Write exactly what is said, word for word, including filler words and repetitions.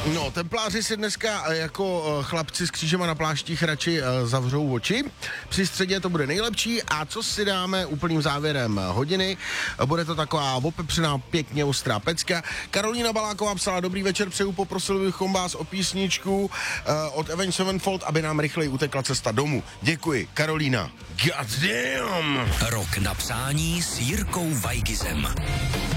No, templáři si dneska jako chlapci s křížema na pláštích radši zavřou oči. Při středě to bude nejlepší a co si dáme úplným závěrem hodiny, bude to taková opepřená pěkně ostrá pecka. Karolína Baláková psala: dobrý večer, přeju, poprosil bychom vás o písničku od Avenged Sevenfold, aby nám rychleji utekla cesta domů. Děkuji, Karolína. God damn! Rok na přání s Jirkou Weigizem.